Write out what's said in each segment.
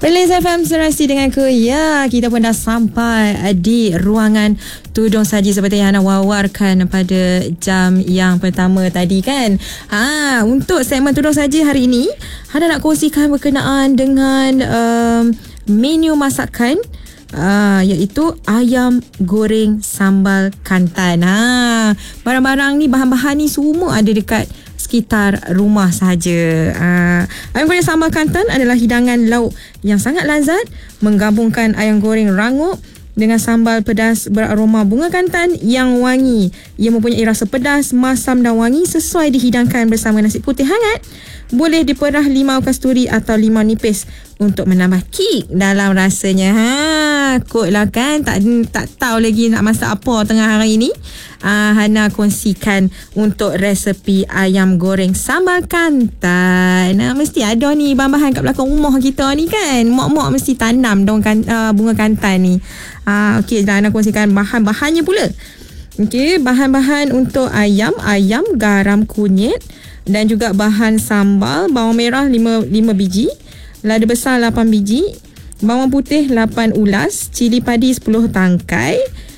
Perlis FM serasi denganku. Ya, kita pun dah sampai di ruangan Tudung Saji seperti yang Hana wawarkan pada jam yang pertama tadi kan. Untuk segmen Tudung Saji hari ini, Hana nak kongsikan berkenaan dengan menu masakan iaitu ayam goreng sambal kantan. Barang-barang ni, bahan-bahan ni semua ada dekat sekitar rumah sahaja. Ayam goreng sambal kantan adalah hidangan lauk yang sangat lazat, menggabungkan ayam goreng rangup dengan sambal pedas beraroma bunga kantan yang wangi. Ia mempunyai rasa pedas, masam dan wangi sesuai dihidangkan bersama nasi putih hangat. Boleh diperah limau kasturi atau limau nipis untuk menambah kick dalam rasanya. Kot lah kan, tak tahu lagi nak masak apa tengah hari ini. Hana kongsikan untuk resepi ayam goreng sambal kantan. Mesti ada ni bahan-bahan kat belakang rumah kita ni kan. Mak-mak mesti tanam daun bunga kantan ni. Okey, dah Hana kongsikan bahan-bahannya pula. Okey, bahan-bahan untuk ayam, garam, kunyit dan juga bahan sambal. Bawang merah 5 biji, lada besar 8 biji, bawang putih 8 ulas, cili padi 10 tangkai,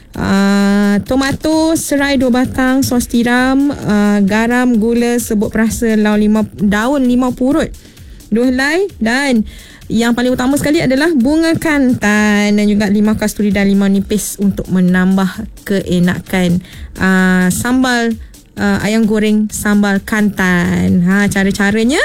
tomato serai 2 batang, sos tiram, garam, gula, serbuk perasa, daun 5 purut, 2 helai, dan yang paling utama sekali adalah bunga kantan dan juga limau kasturi dan limau nipis untuk menambah keenakan sambal ayam goreng sambal kantan. Cara-caranya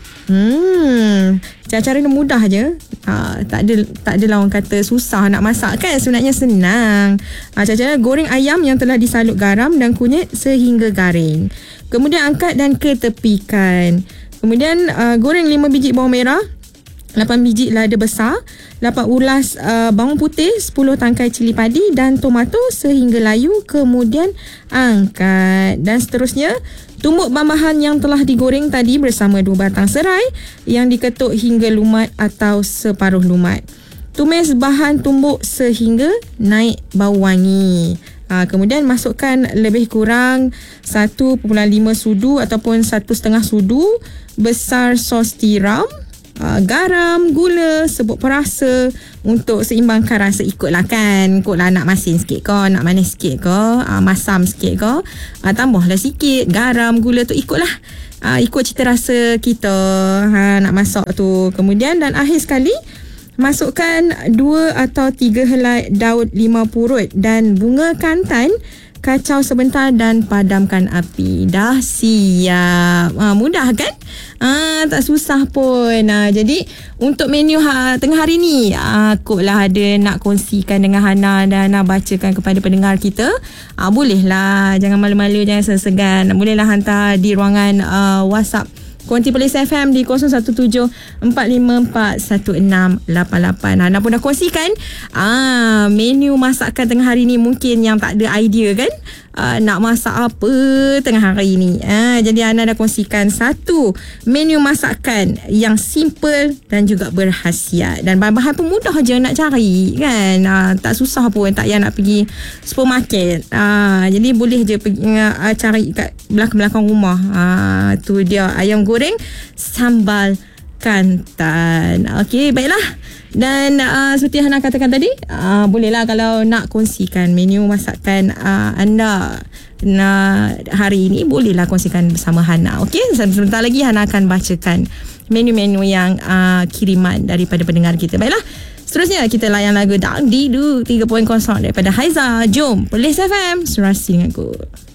cara-caranya mudah je. Tak ada orang kata susah nak masak kan, sebenarnya senang. Cara-cara goreng ayam yang telah disalut garam dan kunyit sehingga garing. Kemudian angkat dan ketepikan. Kemudian goreng 5 biji bawang merah, 8 biji lada besar, 8 ulas bawang putih, 10 tangkai cili padi dan tomato sehingga layu. Kemudian angkat dan seterusnya tumbuk bahan-bahan yang telah digoreng tadi bersama 2 batang serai yang diketuk hingga lumat atau separuh lumat. Tumis bahan tumbuk sehingga naik bau wangi. Kemudian masukkan lebih kurang 1.5 sudu ataupun 1.5 sudu besar sos tiram, garam, gula, serbuk perasa untuk seimbangkan rasa. Ikutlah kan, ikutlah nak masin sikit ke, nak manis sikit ke, masam sikit ke, tambahlah sikit garam, gula tu, ikutlah, ikut cita rasa kita nak masak tu. Kemudian dan akhir sekali masukkan 2 atau 3 helai daun 5 purut dan bunga kantan. Kacau sebentar dan padamkan api. Dah siap. Mudah kan? Tak susah pun. Jadi untuk menu tengah hari ni, kotlah ada nak kongsikan dengan Hana dan Hana bacakan kepada pendengar kita. Bolehlah, jangan malu-malu, jangan segan. Bolehlah hantar di ruangan WhatsApp Konti Perlis FM di 0174541688. Hana pun dah kongsikan menu masakan tengah hari ni. Mungkin yang tak ada idea kan, nak masak apa tengah hari ni. Jadi Hana dah kongsikan satu menu masakan yang simple dan juga berkhasiat, dan bahan-bahan pun mudah je nak cari kan. Tak susah pun, tak payah nak pergi supermarket. Jadi boleh je pergi cari kat belakang-belakang rumah. Tu dia ayam goreng sambal kantan. Okey, baiklah. Dan seperti Hana katakan tadi, bolehlah kalau nak kongsikan menu masakan anda hari ini, bolehlah kongsikan bersama Hana. Okey, sebentar lagi Hana akan bacakan menu-menu yang kiriman daripada pendengar kita. Baiklah, seterusnya kita layan lagu Dangdidu 3.0 daripada Haiza. Jom, Perlis FM serasi denganku.